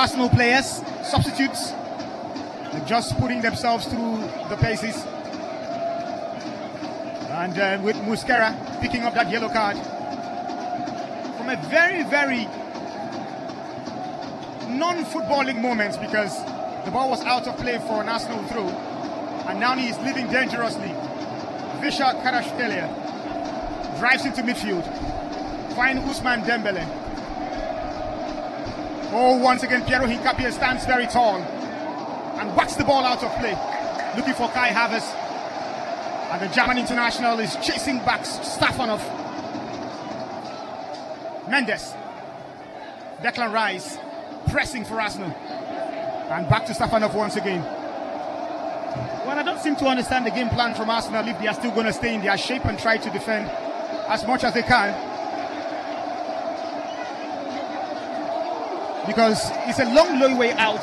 Arsenal players, substitutes, just putting themselves through the paces. And with Muslera picking up that yellow card from a very, very non-footballing moment, because the ball was out of play for an Arsenal throw, and now he is leading dangerously. Visha Kvaratskhelia drives into midfield, finds Ousmane Dembele. Oh, once again Piero Hincapié stands very tall and whacks the ball out of play, looking for Kai Havertz. And the German international is chasing back Stefanov. Mendes. Declan Rice pressing for Arsenal. And back to Stefanov once again. Well, I don't seem to understand the game plan from Arsenal if they are still going to stay in their shape and try to defend as much as they can. Because it's a long way out,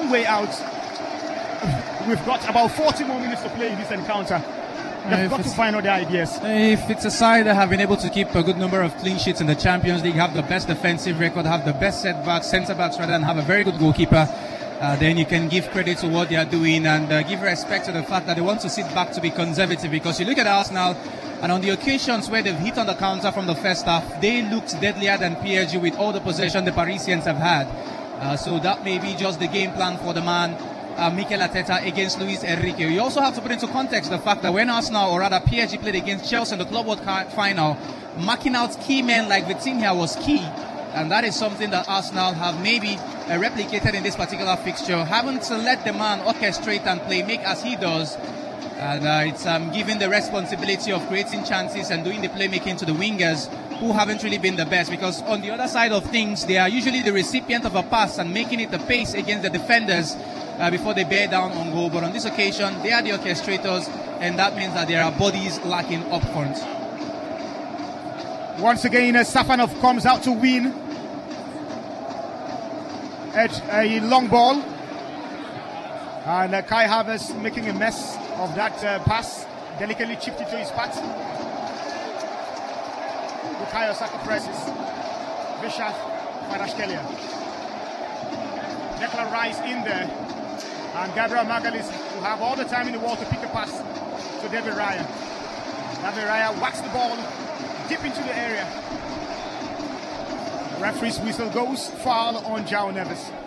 We've got about 40 more minutes to play in this encounter. They've got to find other ideas. If it's a side that have been able to keep a good number of clean sheets in the Champions League, have the best defensive record, have the best centre-backs rather, and have a very good goalkeeper, then you can give credit to what they are doing and give respect to the fact that they want to sit back to be conservative. Because you look at Arsenal, and on the occasions where they've hit on the counter from the first half, they looked deadlier than PSG with all the possession the Parisians have had. So that may be just the game plan for the man Mikel Arteta against Luis Enrique. You also have to put into context the fact that when Arsenal, or rather PSG, played against Chelsea in the Club World Cup final, marking out key men like Vitinha was key, and that is something that Arsenal have maybe replicated in this particular fixture. Haven't let the man orchestrate and play make as he does, and it's giving the responsibility of creating chances and doing the playmaking to the wingers, who haven't really been the best, because on the other side of things, they are usually the recipient of a pass and making it the pace against the defenders before they bear down on goal. But on this occasion, they are the orchestrators, and that means that there are bodies lacking up front. Once again, Stefanov comes out to win at a long ball, and Kai Havertz making a mess of that pass, delicately chipped it to his path. Bukayo Saka presses. Visha Kvaratskhelia. Declan Rice in there. And Gabriel Magalhaes will have all the time in the world to pick a pass to David Raya. David Raya whacks the ball deep into the area. The referee's whistle goes, foul on João Neves.